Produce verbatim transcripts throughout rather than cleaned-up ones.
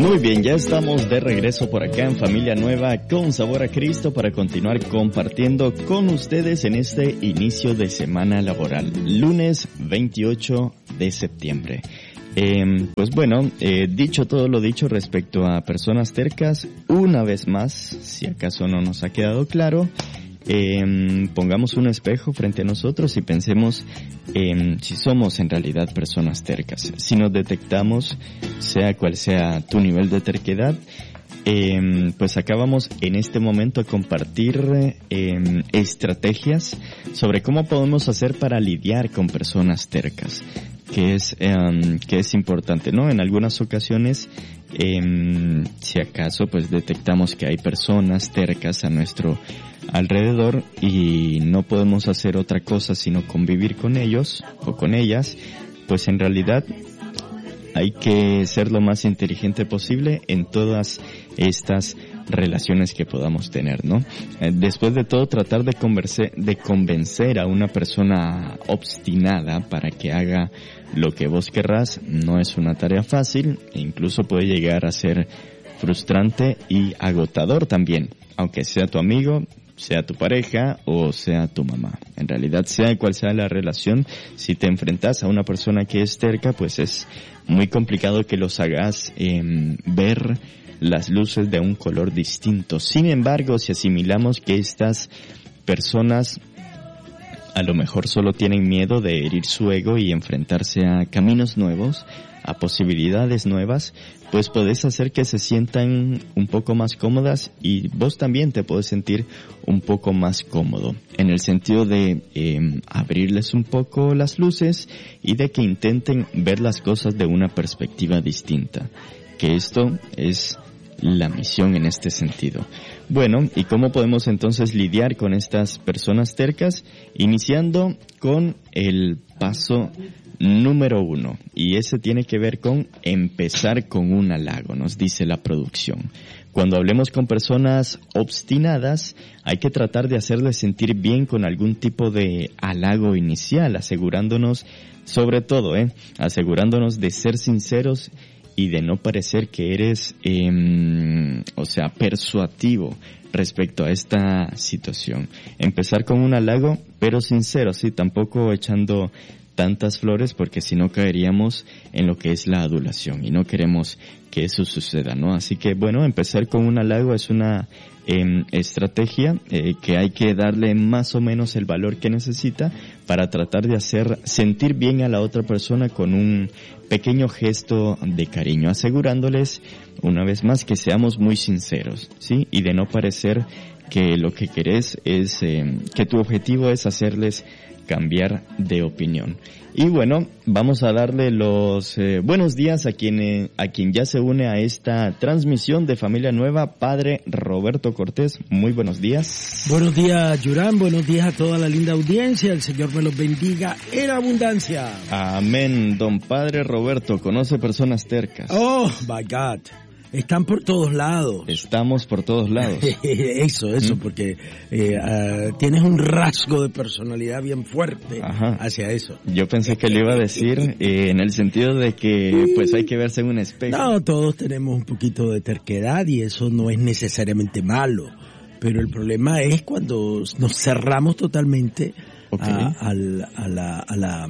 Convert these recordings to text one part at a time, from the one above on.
Muy bien, ya estamos de regreso por acá en Familia Nueva con Sabor a Cristo para continuar compartiendo con ustedes en este inicio de semana laboral, lunes veintiocho de septiembre. Eh, pues bueno, eh, dicho todo lo dicho respecto a personas tercas, una vez más, si acaso no nos ha quedado claro, eh, pongamos un espejo frente a nosotros y pensemos eh, si somos en realidad personas tercas. Si nos detectamos, sea cual sea tu nivel de terquedad, eh, pues acabamos en este momento a compartir eh, estrategias sobre cómo podemos hacer para lidiar con personas tercas. Que es um, que es importante, ¿no? En algunas ocasiones, eh, si acaso, pues detectamos que hay personas tercas a nuestro alrededor y no podemos hacer otra cosa sino convivir con ellos o con ellas, pues en realidad hay que ser lo más inteligente posible en todas estas relaciones que podamos tener, ¿no? Eh, después de todo, tratar de convencer, de convencer a una persona obstinada para que haga lo que vos querrás no es una tarea fácil e incluso puede llegar a ser frustrante y agotador también, aunque sea tu amigo, sea tu pareja o sea tu mamá. En realidad, sea cual sea la relación, si te enfrentas a una persona que es terca, pues es muy complicado que los hagas eh, ver las luces de un color distinto. Sin embargo, si asimilamos que estas personas a lo mejor solo tienen miedo de herir su ego y enfrentarse a caminos nuevos, a posibilidades nuevas, pues podés hacer que se sientan un poco más cómodas y vos también te podés sentir un poco más cómodo, en el sentido de eh, abrirles un poco las luces y de que intenten ver las cosas de una perspectiva distinta, que esto es la misión en este sentido. Bueno, ¿y cómo podemos entonces lidiar con estas personas tercas? Iniciando con el paso número uno, y ese tiene que ver con empezar con un halago, nos dice la producción. Cuando hablemos con personas obstinadas, hay que tratar de hacerles sentir bien con algún tipo de halago inicial, asegurándonos, sobre todo, eh, asegurándonos de ser sinceros y de no parecer que eres, eh, o sea, persuasivo respecto a esta situación. Empezar con un halago, pero sincero, sí, tampoco echando tantas flores, porque si no caeríamos en lo que es la adulación y no queremos que eso suceda, ¿no? Así que, bueno, empezar con un halago es una eh, estrategia eh, que hay que darle más o menos el valor que necesita para tratar de hacer sentir bien a la otra persona con un pequeño gesto de cariño, asegurándoles una vez más que seamos muy sinceros, ¿sí? Y de no parecer que lo que querés es, eh, que tu objetivo es hacerles cambiar de opinión. Y bueno, vamos a darle los eh, buenos días a quien eh, a quien ya se une a esta transmisión de Familia Nueva, Padre Roberto Cortés. Muy buenos días. Buenos días, Yurán. Buenos días a toda la linda audiencia. El Señor me los bendiga en abundancia. Amén. Don Padre Roberto, ¿conoce personas tercas? Oh, my God. Están por todos lados. Estamos por todos lados. Eso, eso, ¿Mm? Porque eh, uh, tienes un rasgo de personalidad bien fuerte. Ajá. Hacia eso. Yo pensé que le iba a decir eh, en el sentido de que pues hay que verse en un espejo. No, todos tenemos un poquito de terquedad y eso no es necesariamente malo. Pero el problema es cuando nos cerramos totalmente okay. a, a, a la... A la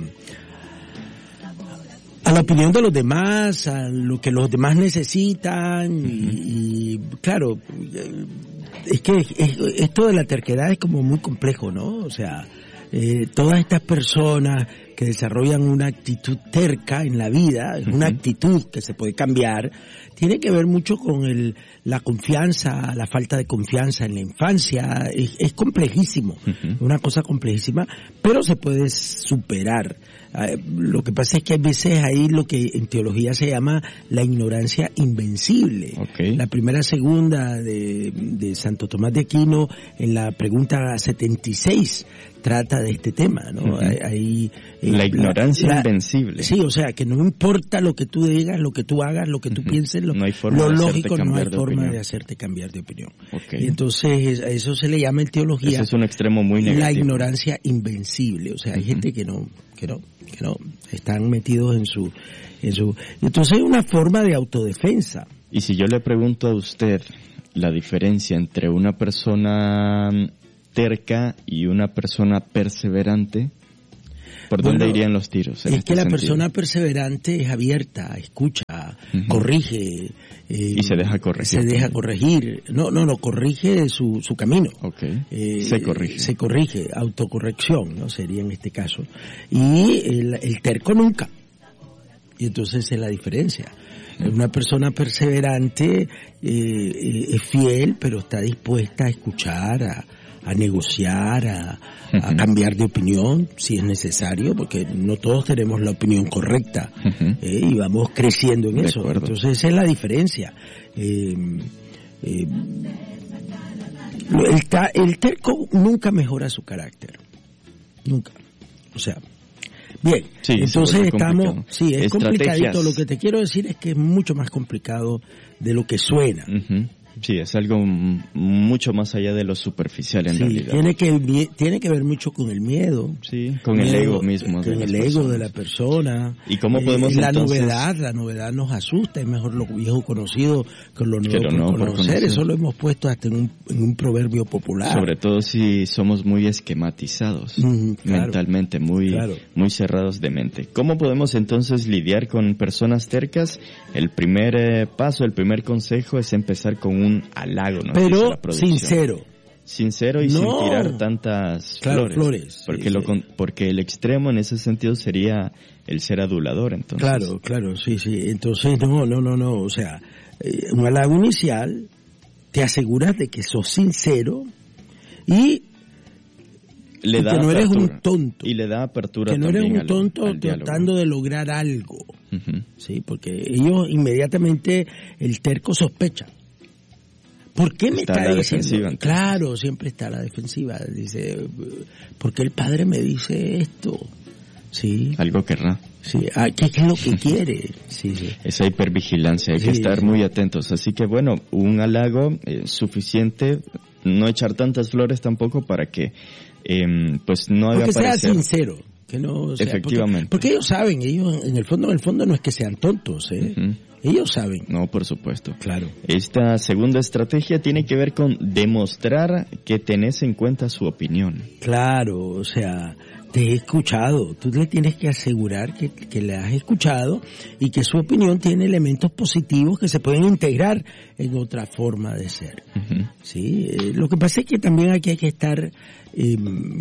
a la opinión de los demás, a lo que los demás necesitan, uh-huh. y, y claro, es que es, esto de la terquedad es como muy complejo, ¿no? O sea, eh, todas estas personas que desarrollan una actitud terca en la vida, es una uh-huh. actitud que se puede cambiar, tiene que ver mucho con el, la confianza, la falta de confianza en la infancia, es, es complejísimo, uh-huh. una cosa complejísima, pero se puede superar. Lo que pasa es que hay veces ahí lo que en teología se llama la ignorancia invencible. Okay. La primera segunda de, de Santo Tomás de Aquino, en la pregunta setenta y seis, trata de este tema, ¿no? Uh-huh. Hay, eh, la ignorancia la, invencible. Sí, o sea, que no importa lo que tú digas, lo que tú hagas, lo que tú uh-huh. pienses, lo, no hay forma lo de lógico, no hay de forma opinión. de hacerte cambiar de opinión. Okay. Y entonces a eso se le llama en teología. Eso es un extremo muy negativo. La ignorancia invencible, o sea, hay uh-huh. gente que no, que no, que no, están metidos en su, en su, entonces es una forma de autodefensa. Y si yo le pregunto a usted la diferencia entre una persona terca y una persona perseverante, ¿por dónde bueno, irían los tiros? Es este que la sentido? persona perseverante es abierta, escucha, uh-huh. corrige. Eh, y se deja corregir. Se deja corregir. No, no, no, corrige su, su camino. Okay. Eh, se corrige. Se corrige, autocorrección, ¿no? Sería en este caso. Y el, el terco nunca. Y entonces es la diferencia. Una persona perseverante eh, eh, es fiel, pero está dispuesta a escuchar, a, a negociar, a, a uh-huh. cambiar de opinión si es necesario, porque no todos tenemos la opinión correcta uh-huh. eh, y vamos creciendo en de eso. Acuerdo. Entonces esa es la diferencia. Eh, eh, el, ta, el terco nunca mejora su carácter, nunca. O sea, bien, sí, entonces estamos, complicado. sí, es complicadito. Lo que te quiero decir es que es mucho más complicado de lo que suena. Uh-huh. Sí, es algo mucho más allá de lo superficial en sí, realidad. Tiene que tiene que ver mucho con el miedo. Sí, con miedo, el ego mismo. Con de el las ego personas. de la persona. ¿Y cómo podemos eh, La entonces... novedad, la novedad nos asusta, es mejor lo viejo conocido que lo nuevo que lo por, nuevo conocer. por conocer. Eso lo hemos puesto hasta en un, en un proverbio popular. Sobre todo si somos muy esquematizados, mm, claro, mentalmente, muy, claro. muy cerrados de mente. ¿Cómo podemos entonces lidiar con personas tercas? El primer eh, paso, el primer consejo es empezar con un halago. Pero sincero. Sincero y no. sin tirar tantas claro, flores. flores Porque, sí, lo sí. con, porque el extremo en ese sentido sería el ser adulador, entonces. Claro, claro, sí, sí. Entonces, no, no, no, no. O sea, eh, un halago inicial, te aseguras de que sos sincero y, le y da que no eres apertura, un tonto. Y le da apertura que no eres también un tonto al, al tratando diálogo. de lograr algo. Uh-huh. Sí, porque ellos inmediatamente, el terco sospecha. ¿Por qué me está está, la diciendo? Defensiva, entonces. Claro, siempre está a la defensiva. Dice, ¿por qué el padre me dice esto? Sí. Algo querrá. Sí, ah, ¿qué es lo que quiere? Sí, sí. Esa hipervigilancia, hay sí, que estar sí. muy atentos. Así que bueno, un halago eh, suficiente, no echar tantas flores tampoco para que eh, pues no haga Porque parecer... sea sincero. Que no, o sea, efectivamente. Porque, porque ellos saben, ellos en el fondo, en el fondo no es que sean tontos, ¿eh? Uh-huh. Ellos saben. No, por supuesto. Claro. Esta segunda estrategia tiene que ver con demostrar que tenés en cuenta su opinión. Claro, o sea, te he escuchado. Tú le tienes que asegurar que, que le has escuchado y que su opinión tiene elementos positivos que se pueden integrar en otra forma de ser. Uh-huh. Sí, eh, lo que pasa es que también aquí hay que estar eh,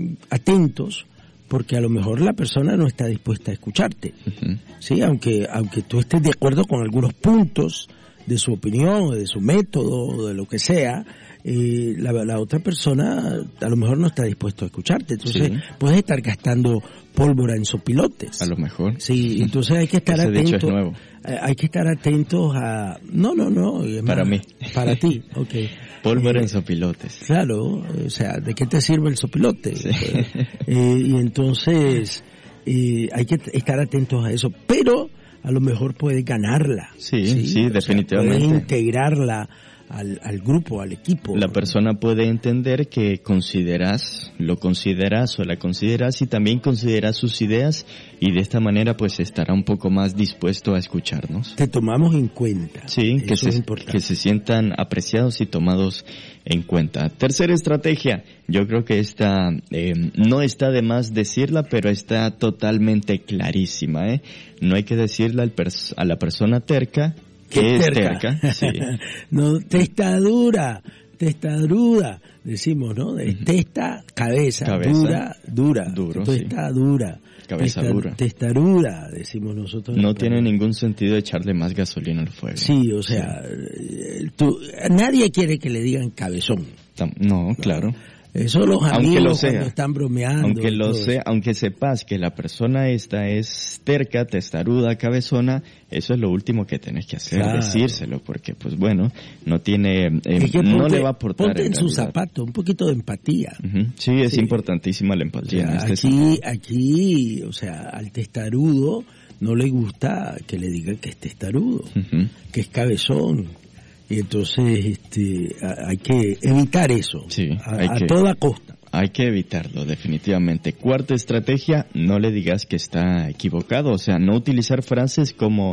atentos, porque a lo mejor la persona no está dispuesta a escucharte, uh-huh. sí, aunque aunque tú estés de acuerdo con algunos puntos de su opinión, de su método, de lo que sea, eh, la, la otra persona a lo mejor no está dispuesto a escucharte, entonces sí. puedes estar gastando pólvora en sopilotes. A lo mejor. Sí, entonces hay que estar Ese atentos. dicho es nuevo. Hay que estar atentos a... No, no, no. Para más, mí. Para ti, ok. Pólvora eh, en sopilotes. Claro, o sea, ¿de qué te sirve el sopilote? Sí. Pues, eh, y entonces eh, hay que estar atentos a eso, pero a lo mejor puedes ganarla. Sí, sí, sí, definitivamente. Sea, puedes integrarla al, al grupo, al equipo. La persona puede entender que consideras, lo consideras o la consideras y también consideras sus ideas y de esta manera pues estará un poco más dispuesto a escucharnos. Te tomamos en cuenta. Sí, que Eso se, es que se sientan apreciados y tomados en cuenta. Tercera estrategia, yo creo que esta eh, no está de más decirla, pero está totalmente clarísima, ¿eh? No hay que decirle al pers- a la persona terca que es terca. terca sí. No, testadura, testaruda, decimos, ¿no? De uh-huh. Testa, cabeza, cabeza, dura, dura. Duro, testa sí. dura. Cabeza testa, dura. Testaruda, decimos nosotros. No tiene ningún sentido echarle más gasolina al fuego. Sí, o sea, sí. Tú, nadie quiere que le digan cabezón. No, claro. No. Eso los amigos lo sea, cuando están bromeando. Aunque lo sea, aunque sepas que la persona esta es terca, testaruda, cabezona, eso es lo último que tenés que hacer, claro. Decírselo, porque pues bueno, no tiene, eh, es que no ponte, le va a aportar. Ponte en, en su realidad. zapato, un poquito de empatía. Uh-huh. Sí, es sí. importantísima la empatía. O sea, en este aquí, sentido. aquí, o sea, al testarudo no le gusta que le digan que es testarudo, uh-huh. que es cabezón. Y entonces este, hay que evitar eso, sí, a, hay a que, toda costa. Hay que evitarlo, definitivamente. Cuarta estrategia, no le digas que está equivocado, o sea, no utilizar frases como,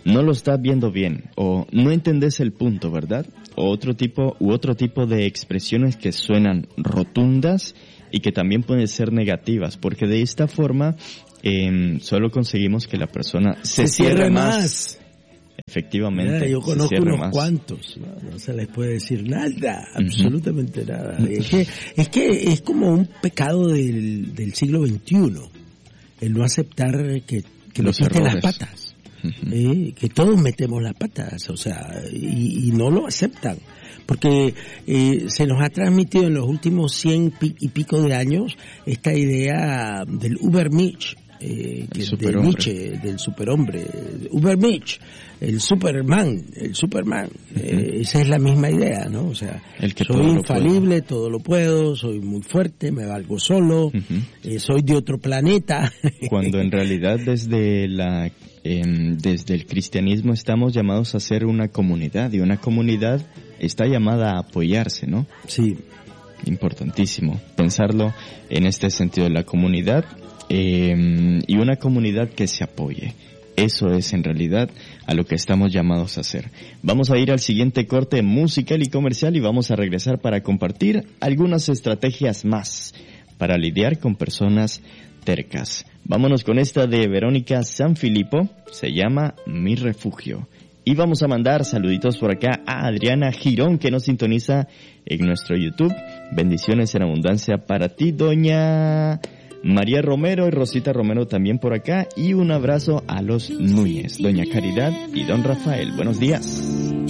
no lo estás viendo bien o no entendés el punto, ¿verdad? O otro tipo u otro tipo de expresiones que suenan rotundas y que también pueden ser negativas, porque de esta forma eh, solo conseguimos que la persona se, se cierre, cierre más. más. Efectivamente. Mira, yo conozco unos más. cuantos, ¿no? No se les puede decir nada, absolutamente uh-huh. nada. Es que, es que es como un pecado del, del siglo veintiuno, el no aceptar que, que metiste las patas, uh-huh. ¿eh? Que todos metemos las patas, o sea, y, y no lo aceptan. Porque eh, se nos ha transmitido en los últimos cien y pico de años esta idea del Übermensch, eh, que de Nietzsche, del superhombre, Übermensch, el Superman, el Superman, uh-huh. eh, esa es la misma idea, ¿no? O sea, el que soy infalible, lo todo lo puedo, soy muy fuerte, me valgo solo, uh-huh. eh, soy de otro planeta. Cuando en realidad desde la eh, desde el cristianismo estamos llamados a ser una comunidad, y una comunidad está llamada a apoyarse, ¿no? Sí. Importantísimo pensarlo en este sentido, de la comunidad eh, y una comunidad que se apoye. Eso es en realidad a lo que estamos llamados a hacer. Vamos a ir al siguiente corte musical y comercial y vamos a regresar para compartir algunas estrategias más para lidiar con personas tercas. Vámonos con esta de Verónica Sanfilippo, se llama Mi Refugio. Y vamos a mandar saluditos por acá a Adriana Girón, que nos sintoniza en nuestro YouTube. Bendiciones en abundancia para ti, doña María Romero y Rosita Romero también por acá. Y un abrazo a los Núñez, doña Caridad y don Rafael. Buenos días.